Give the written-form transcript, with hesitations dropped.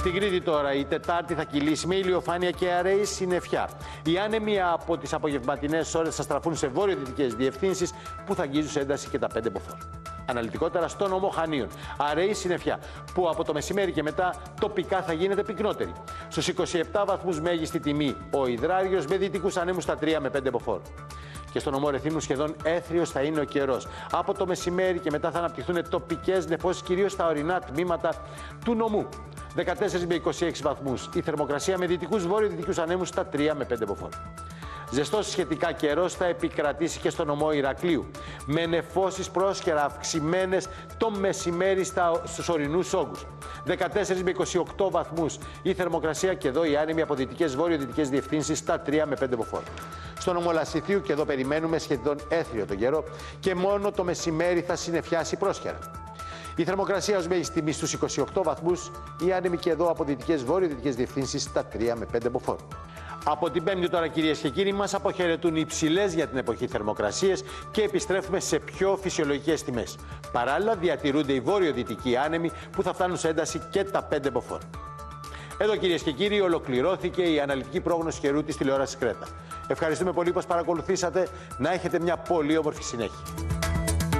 Στην Κρήτη τώρα η Τετάρτη θα κυλήσει με ηλιοφάνεια και αραιή συννεφιά. Οι άνεμοι από τις απογευματινές ώρες θα στραφούν σε βόρειο-δυτικές διευθύνσεις που θα αγγίζουν σε ένταση και τα 5 μποφόρ. Αναλυτικότερα στον νομό Χανίων. Αραιή συννεφιά που από το μεσημέρι και μετά τοπικά θα γίνεται πυκνότερη. Στους 27 βαθμούς μέγιστη τιμή ο υδράριος με δυτικούς ανέμους στα 3 με 5 μποφόρ. Και στον νομό Ρεθύμνου σχεδόν έθριος θα είναι ο καιρός. Από το μεσημέρι και μετά θα αναπτυχθούν τοπικές νεφώσεις κυρίως στα ορεινά τμήματα του νομού. 14 με 26 βαθμούς. Η θερμοκρασία με δυτικούς βόρειο-δυτικούς ανέμους στα 3 με 5 μποφόρ. Ζεστός σχετικά καιρός θα επικρατήσει και στο νομό Ηρακλείου, με νεφώσεις πρόσκαιρα αυξημένες το μεσημέρι στους ορεινούς όγκους. 14 με 28 βαθμούς η θερμοκρασία και εδώ οι άνεμοι από δυτικές βόρειο-δυτικές διευθύνσεις στα 3 με 5 μποφόρ. Στο νομό Λασιθίου και εδώ περιμένουμε σχεδόν έθριο τον καιρό και μόνο το μεσημέρι θα συννεφιάσει πρόσκαιρα. Η θερμοκρασία ως μέγιστη τιμή στους 28 βαθμούς, οι άνεμοι και εδώ από δυτικές βόρειο-δυτικές διευθύνσεις στα 3 με 5 μποφόρ. Από την Πέμπτη τώρα, κυρίες και κύριοι, μας αποχαιρετούν οι υψηλές για την εποχή θερμοκρασίες και επιστρέφουμε σε πιο φυσιολογικές τιμές. Παράλληλα, διατηρούνται οι βόρειο-δυτικοί άνεμοι που θα φτάνουν σε ένταση και τα 5 μποφόρ. Εδώ, κυρίες και κύριοι, ολοκληρώθηκε η αναλυτική πρόγνωση καιρού της τηλεόρασης Κρέτα. Ευχαριστούμε πολύ που μας παρακολουθήσατε. Να έχετε μια πολύ όμορφη συνέχεια.